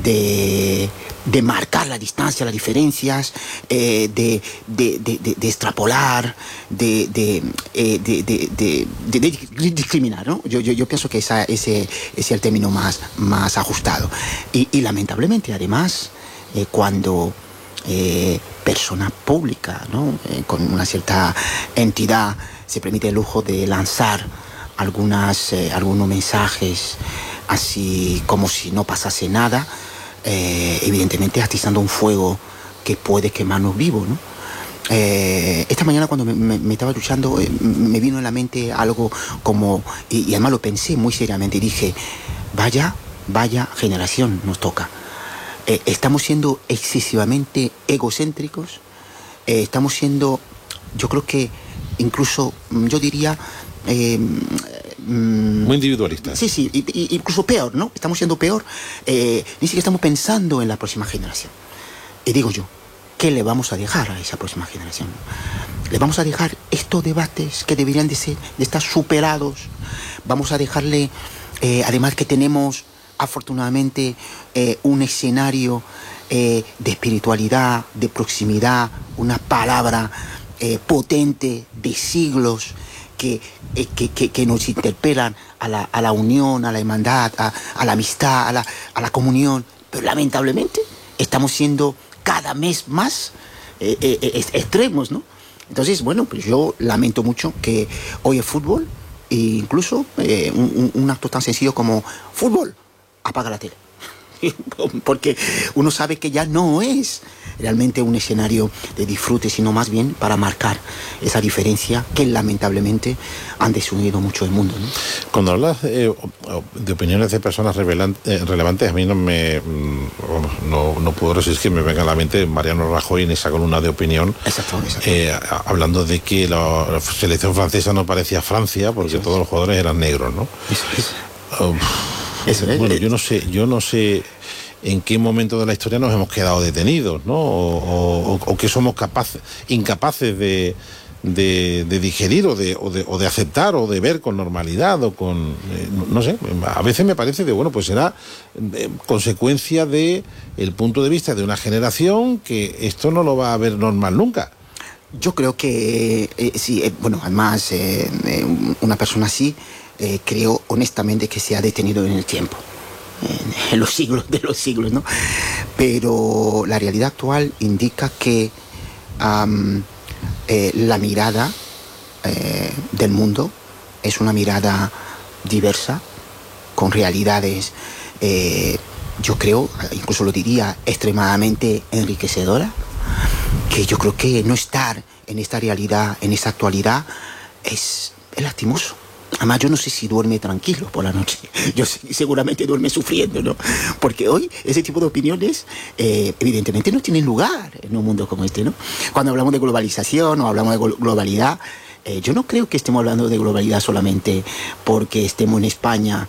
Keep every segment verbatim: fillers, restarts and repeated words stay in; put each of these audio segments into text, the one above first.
de, de marcar la distancia, las diferencias, eh, de, de, de, de, de extrapolar, de, de, eh, de, de, de, de, de discriminar, ¿no? Yo, yo, yo pienso que esa, ese, ese es el término más, más ajustado. Y, y lamentablemente, además, eh, cuando eh, persona pública, ¿no? eh, con una cierta entidad se permite el lujo de lanzar algunas, eh, algunos mensajes así como si no pasase nada, eh, evidentemente atizando un fuego que puede quemarnos vivos, ¿no? Eh, esta mañana cuando me, me, me estaba duchando eh, me vino en la mente algo como, y, y además lo pensé muy seriamente y dije, vaya, vaya generación nos toca. Eh, estamos siendo excesivamente egocéntricos, eh, estamos siendo, yo creo que incluso, yo diría, eh, muy individualista. Sí, sí, y, y, incluso peor, ¿no? Estamos siendo peor. Eh, ni siquiera estamos pensando en la próxima generación. Y digo yo, ¿qué le vamos a dejar a esa próxima generación? ¿Le vamos a dejar estos debates que deberían de, ser, de estar superados? Vamos a dejarle, eh, además que tenemos afortunadamente eh, un escenario eh, de espiritualidad, de proximidad, una palabra eh, potente de siglos, Que, que, que, que nos interpelan a la, a la unión, a la hermandad, a, a la amistad, a la, a la comunión. Pero lamentablemente estamos siendo cada mes más eh, eh, extremos, ¿no? Entonces, bueno, pues yo lamento mucho que hoy el fútbol, e incluso eh, un, un acto tan sencillo como fútbol, apaga la tele. Porque uno sabe que ya no es realmente un escenario de disfrute, sino más bien para marcar esa diferencia que lamentablemente han desunido mucho el mundo, ¿no? Cuando hablas eh, de opiniones de personas eh, relevantes, a mí no me no, no puedo resistir que me venga a la mente Mariano Rajoy en esa columna de opinión, exacto, exacto. Eh, hablando de que la, la selección francesa no parecía Francia porque eso todos es. Los jugadores eran negros, ¿no? Eso es. Uh, Eso es. Bueno, yo no sé, yo no sé en qué momento de la historia nos hemos quedado detenidos, ¿no? O, o, o que somos capaces, incapaces de, de, de digerir o de, o, de, o de aceptar o de ver con normalidad o con, eh, no sé, a veces me parece que, bueno, pues será eh, consecuencia de el punto de vista de una generación que esto no lo va a ver normal nunca. Yo creo que, eh, sí, eh, bueno, además, eh, eh, una persona así, Eh, creo honestamente que se ha detenido en el tiempo, en, en los siglos de los siglos, ¿no? Pero la realidad actual indica que um, eh, la mirada eh, del mundo es una mirada diversa, con realidades, eh, yo creo, incluso lo diría, extremadamente enriquecedora, que yo creo que no estar en esta realidad, en esta actualidad, es, es lastimoso. Además, yo no sé si duerme tranquilo por la noche. Yo seguramente duerme sufriendo, ¿no? Porque hoy ese tipo de opiniones eh, evidentemente no tienen lugar en un mundo como este, ¿no? Cuando hablamos de globalización o hablamos de globalidad, eh, yo no creo que estemos hablando de globalidad solamente porque estemos en España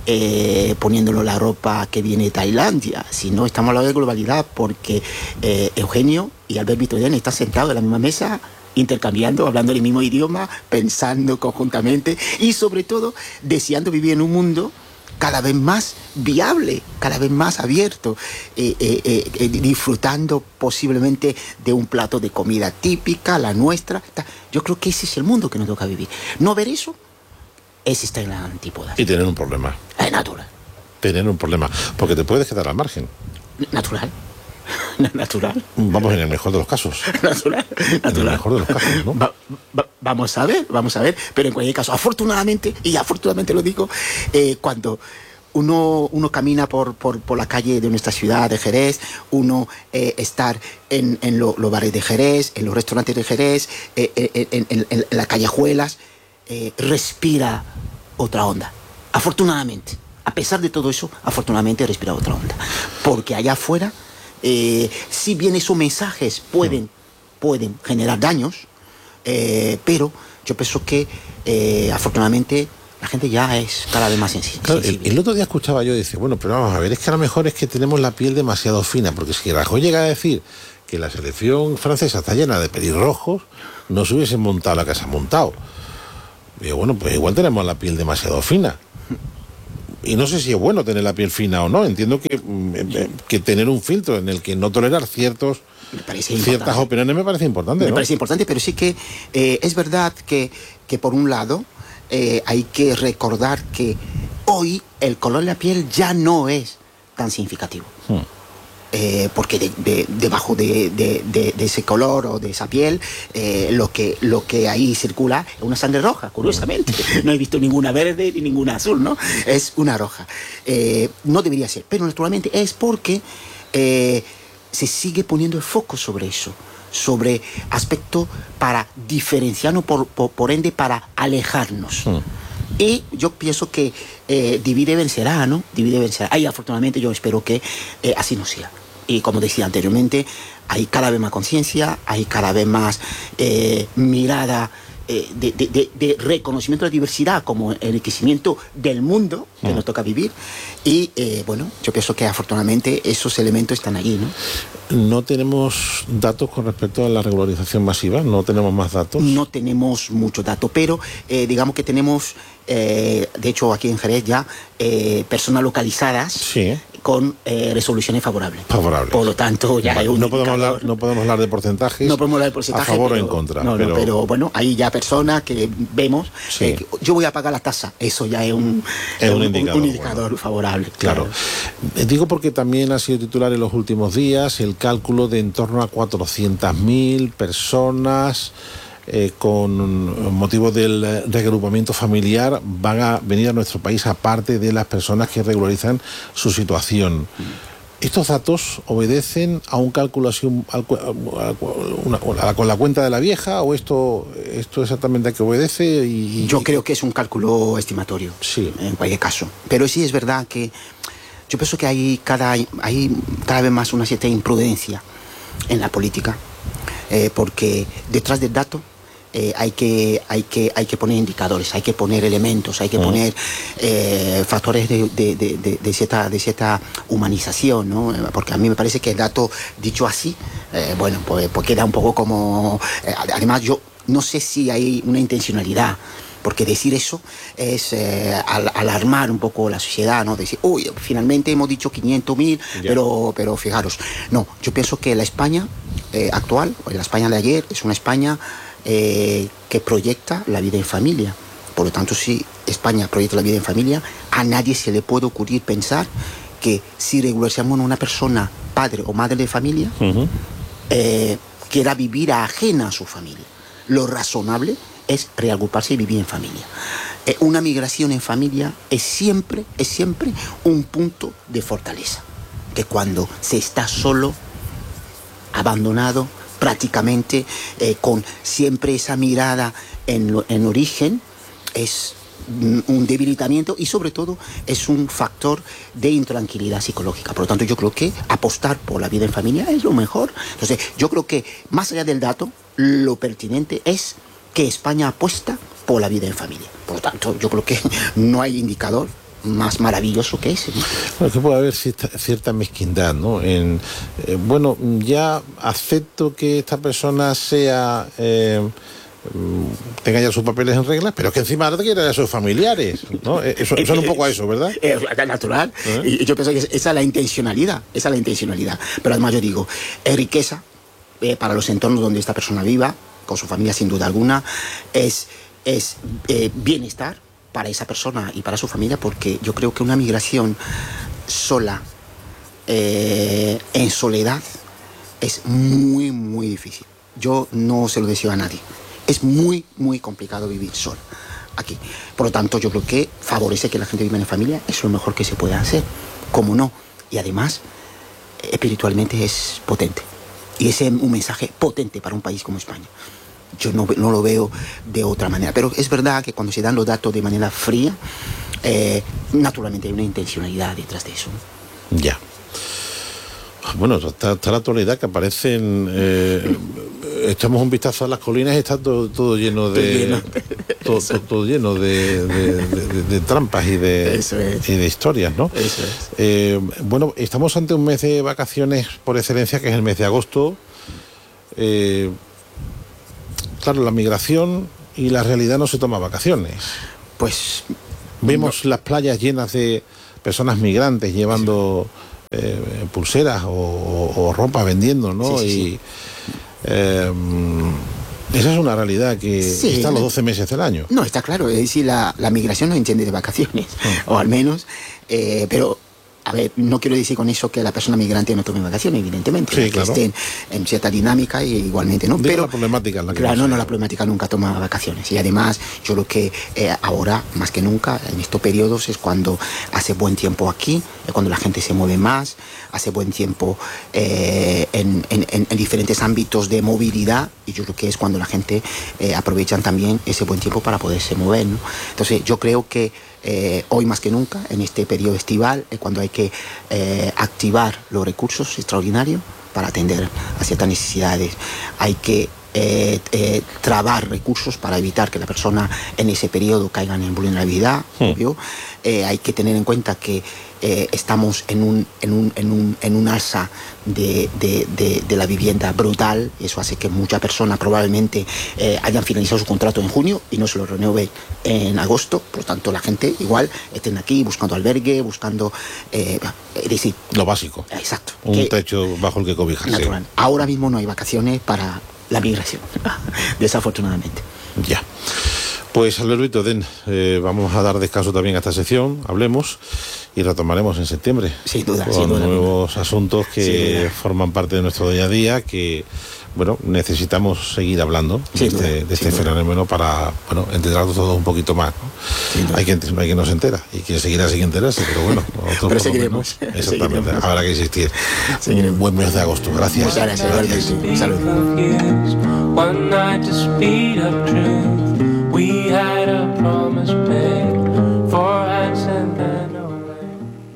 eh, poniéndonos la ropa que viene de Tailandia, sino estamos hablando de globalidad porque eh, Eugenio y Albert Vitoriani están sentados en la misma mesa, intercambiando, hablando el mismo idioma, pensando conjuntamente y sobre todo deseando vivir en un mundo cada vez más viable, cada vez más abierto, eh, eh, eh, disfrutando posiblemente de un plato de comida típica, la nuestra. Yo creo que ese es el mundo que nos toca vivir. No ver eso es estar en la antípoda. Y tener un problema. Es natural. Tener un problema, porque te puedes quedar al margen. Natural. Natural. Vamos, en el mejor de los casos. Natural. Natural. En el mejor de los casos, ¿no? Va, va, vamos a ver, vamos a ver. Pero en cualquier caso, afortunadamente, y afortunadamente lo digo, eh, cuando uno, uno camina por, por, por la calle de nuestra ciudad de Jerez, uno eh, estar en, en los lo bares de Jerez, en los restaurantes de Jerez, eh, eh, en, en, en, en las callejuelas, eh, respira otra onda. Afortunadamente. A pesar de todo eso, afortunadamente respira otra onda. Porque allá afuera, Eh, si bien esos mensajes pueden, pueden generar daños, eh, pero yo pienso que eh, afortunadamente la gente ya es cada vez más sensible. Claro, el, el otro día escuchaba yo y decía, bueno, pero vamos a ver, es que a lo mejor es que tenemos la piel demasiado fina, porque si Rajoy llega a decir que la selección francesa está llena de pelirrojos, no se hubiesen montado la que se ha montado. Y yo, bueno, pues igual tenemos la piel demasiado fina. y no sé si es bueno tener la piel fina o no. Entiendo que, que tener un filtro en el que no tolerar ciertos ciertas opiniones me parece importante. Me ¿no? parece importante, pero sí que eh, es verdad que, que por un lado eh, hay que recordar que hoy el color de la piel ya no es tan significativo. Hmm. Eh, porque de, de, debajo de, de, de, de ese color o de esa piel eh, lo, que, lo que ahí circula es una sangre roja, curiosamente. No he visto ninguna verde ni ninguna azul, ¿no? Es una roja. Eh, no debería ser, pero naturalmente es porque eh, se sigue poniendo el foco sobre eso, sobre aspectos para diferenciarnos, por, por, por ende para alejarnos. Hmm. Y yo pienso que eh, divide vencerá, ¿no? Divide vencerá. Ahí afortunadamente yo espero que eh, así no sea. Y como decía anteriormente, hay cada vez más conciencia, hay cada vez más eh, mirada eh, de, de, de, de reconocimiento de la diversidad como enriquecimiento del mundo que mm. nos toca vivir. Y eh, bueno, yo pienso que afortunadamente esos elementos están allí, ¿no? ¿No tenemos datos con respecto a la regularización masiva? ¿No tenemos más datos? No tenemos muchos datos, pero eh, digamos que tenemos, eh, de hecho aquí en Jerez ya, eh, personas localizadas. Sí. Con eh, resoluciones favorables. Favorables. Por lo tanto, ya vale, hay un no podemos hablar, no podemos hablar de porcentajes. No podemos hablar de porcentajes. A favor pero, o en contra. No, pero... no, pero bueno, hay ya personas que vemos. Sí. Eh, que yo voy a pagar la tasa. Eso ya es un, es un, un indicador, un indicador bueno. favorable. Claro. claro. Digo porque también ha sido titular en los últimos días el cálculo de en torno a cuatrocientas mil personas. Eh, con motivo del reagrupamiento familiar van a venir a nuestro país, aparte de las personas que regularizan su situación. ¿Estos datos obedecen a un cálculo así a, una, a, con la cuenta de la vieja o esto, esto exactamente a qué obedece? Y, yo creo que es un cálculo estimatorio, sí, en cualquier caso. Pero sí es verdad que yo pienso que hay cada, hay cada vez más una cierta imprudencia en la política, eh, porque detrás del dato Eh, hay, que, hay, que, hay que poner indicadores, hay que poner elementos, hay que uh-huh. poner eh, factores de, de, de, de, de, cierta, de cierta humanización, ¿no? Porque a mí me parece que el dato dicho así, eh, bueno, pues, pues queda un poco como... Eh, además, yo no sé si hay una intencionalidad, porque decir eso es eh, al, alarmar un poco la sociedad, ¿no? Decir, uy, finalmente hemos dicho quinientos mil, yeah. pero, pero fijaros, no, yo pienso que la España eh, actual, o la España de ayer, es una España Eh, que proyecta la vida en familia. Por lo tanto, si España proyecta la vida en familia, a nadie se le puede ocurrir pensar que si regularizamos a una persona, padre o madre de familia, uh-huh. eh, quiera vivir ajena a su familia. Lo razonable es reagruparse y vivir en familia. Eh, una migración en familia es siempre, es siempre un punto de fortaleza. Que cuando se está solo, abandonado, prácticamente eh, con siempre esa mirada en, lo, en origen, es un debilitamiento y sobre todo es un factor de intranquilidad psicológica. Por lo tanto, yo creo que apostar por la vida en familia es lo mejor. Entonces, yo creo que más allá del dato, lo pertinente es que España apuesta por la vida en familia. Por lo tanto, yo creo que no hay indicador más maravilloso que ese, ¿no? Bueno, que puede haber cierta, cierta mezquindad, ¿no? En, eh, bueno, ya acepto que esta persona sea eh, tenga ya sus papeles en regla, pero es que encima ahora quiere a sus familiares, ¿no? Eso, eso es un poco a eso, ¿verdad? Es natural. ¿Eh? Y yo pienso que esa es la intencionalidad, esa es la intencionalidad. Pero además yo digo, es riqueza eh, para los entornos donde esta persona viva, con su familia sin duda alguna, es, es eh, bienestar para esa persona y para su familia, porque yo creo que una migración sola, eh, en soledad, es muy, muy difícil. Yo no se lo deseo a nadie. Es muy, muy complicado vivir sola aquí. Por lo tanto, yo creo que favorece que la gente viva en familia, es lo mejor que se puede hacer. ¿Cómo no? Y además, espiritualmente es potente. Y ese es un mensaje potente para un país como España. Yo no, no lo veo de otra manera. Pero es verdad que cuando se dan los datos de manera fría, eh, naturalmente hay una intencionalidad detrás de eso. Ya. Bueno, está, está la actualidad que aparecen... Eh, echamos un vistazo a las colinas y está todo, todo lleno de... todo, todo, todo lleno de, de, de, de trampas y de, Eso es. y de historias, ¿no? Eso es. Eh, bueno, estamos ante un mes de vacaciones por excelencia, que es el mes de agosto. Eh, Claro, la migración y la realidad no se toma vacaciones. Pues Vemos no. las playas llenas de personas migrantes llevando sí. eh, pulseras o, o, o ropa vendiendo, ¿no? Sí, sí, y sí. Eh, esa es una realidad que sí, está los doce meses del año. No, está claro, es decir, la, la migración no entiende de vacaciones, mm. o al menos, eh, pero... A ver, no quiero decir con eso que la persona migrante no tome vacaciones, evidentemente, sí, que claro. estén en cierta dinámica y igualmente, ¿no? Digo pero la problemática en la que claro, no, no, no, la problemática nunca toma vacaciones. Y además, yo creo que eh, ahora, más que nunca, en estos periodos es cuando hace buen tiempo aquí, es cuando la gente se mueve más, hace buen tiempo eh, en, en, en diferentes ámbitos de movilidad, y yo creo que es cuando la gente eh, aprovechan también ese buen tiempo para poderse mover, ¿no? Entonces, yo creo que Eh, hoy más que nunca, en este periodo estival, es cuando hay que eh, activar los recursos extraordinarios para atender a ciertas necesidades. Hay que eh, eh, trabar recursos para evitar que la persona en ese periodo caigan en vulnerabilidad, sí. obvio. Eh, hay que tener en cuenta que eh, estamos en un, en un, en un, en un alza de, de, de, de la vivienda brutal. Eso hace que muchas personas probablemente eh, hayan finalizado su contrato en junio y no se lo renueve en agosto. Por lo tanto, la gente igual estén aquí buscando albergue, buscando eh, es decir, lo básico. Exacto. Un que, techo bajo el que cobijarse. Natural. Ahora mismo no hay vacaciones para la migración, desafortunadamente. Ya. Pues Alberto Den, eh, vamos a dar descanso también a esta sección, hablemos y retomaremos en septiembre. Sin duda, con sin duda. nuevos asuntos que forman parte de nuestro día a día, que bueno, necesitamos seguir hablando de este, duda, de este fenómeno para, bueno, enterarnos todos un poquito más, ¿no? Hay quien, hay quien no se entera y quien seguirá sin enterarse, pero bueno, nosotros pero seguiremos. Menos, exactamente, seguiremos. Habrá que insistir. Seguiremos. Un buen mes de agosto, gracias. Muchas gracias, gracias. Salud. We had a promise made for hands and then away.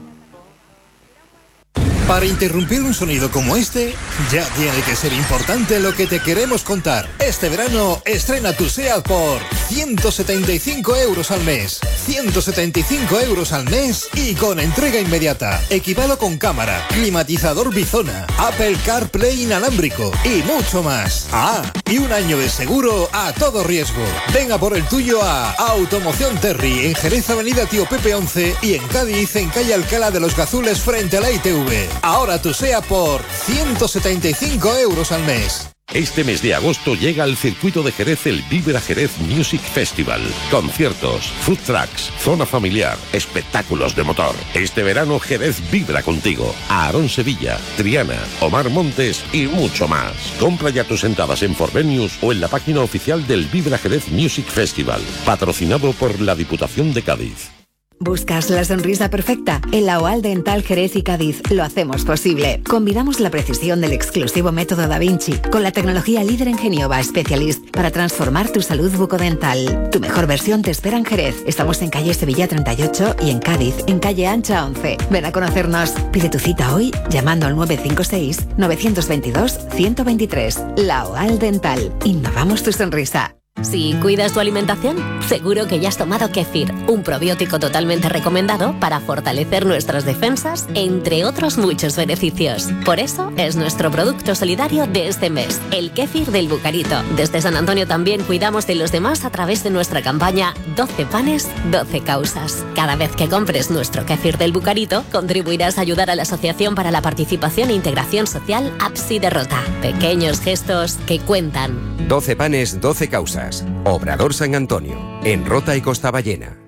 Para interrumpir un sonido como este, ya tiene que ser importante lo que te queremos contar. Este verano estrena tu SEAT por ciento setenta y cinco euros al mes. ciento setenta y cinco euros al mes y con entrega inmediata. Equipado con cámara, climatizador Bizona, Apple CarPlay inalámbrico y mucho más. Ah, y un año de seguro a todo riesgo. Venga por el tuyo a Automoción Terry en Jerez Avenida Tío Pepe once y en Cádiz en calle Alcalá de los Gazules frente a la I T V. Ahora tu SEAT por ciento setenta y cinco euros al mes. Este mes de agosto llega al circuito de Jerez el Vibra Jerez Music Festival. Conciertos, food trucks, zona familiar, espectáculos de motor. Este verano Jerez vibra contigo. Aarón Sevilla, Triana, Omar Montes y mucho más. Compra ya tus entradas en Forvenius o en la página oficial del Vibra Jerez Music Festival. Patrocinado por la Diputación de Cádiz. ¿Buscas la sonrisa perfecta? En la O A L Dental Jerez y Cádiz lo hacemos posible. Combinamos la precisión del exclusivo método Da Vinci con la tecnología líder en Geniova Specialist para transformar tu salud bucodental. Tu mejor versión te espera en Jerez. Estamos en calle Sevilla treinta y ocho y en Cádiz, en calle Ancha once. Ven a conocernos. Pide tu cita hoy llamando al nueve cinco seis, nueve dos dos, uno cero dos tres. La O A L Dental. Innovamos tu sonrisa. Si cuidas tu alimentación, seguro que ya has tomado kéfir, un probiótico totalmente recomendado para fortalecer nuestras defensas, entre otros muchos beneficios. Por eso es nuestro producto solidario de este mes, el kéfir del Bucarito. Desde San Antonio también cuidamos de los demás a través de nuestra campaña doce panes, doce causas. Cada vez que compres nuestro kéfir del Bucarito, contribuirás a ayudar a la Asociación para la Participación e Integración Social APSI de Rota. Pequeños gestos que cuentan. doce panes, doce causas. Obrador San Antonio, en Rota y Costa Ballena.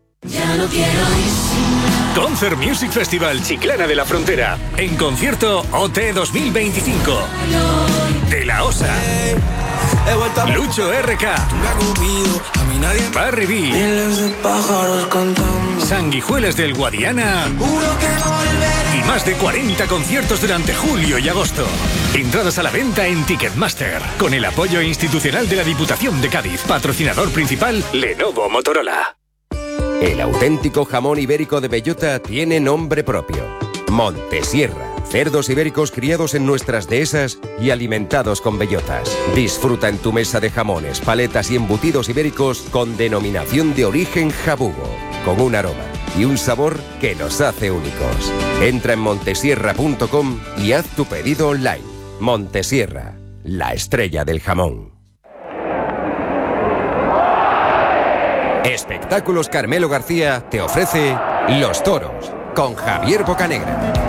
Ya no quiero ir. Concert Music Festival Chiclana de la Frontera. En concierto O T dos mil veinticinco. De la Osa. Lucho R K. Barry B. Sanguijuelas del Guadiana. Y más de cuarenta conciertos durante julio y agosto. Entradas a la venta en Ticketmaster. Con el apoyo institucional de la Diputación de Cádiz. Patrocinador principal, Lenovo Motorola. El auténtico jamón ibérico de bellota tiene nombre propio. Montesierra. Cerdos ibéricos criados en nuestras dehesas y alimentados con bellotas. Disfruta en tu mesa de jamones, paletas y embutidos ibéricos con denominación de origen jabugo. Con un aroma y un sabor que los hace únicos. Entra en montesierra punto com y haz tu pedido online. Montesierra, la estrella del jamón. Espectáculos Carmelo García te ofrece Los Toros con Javier Bocanegra.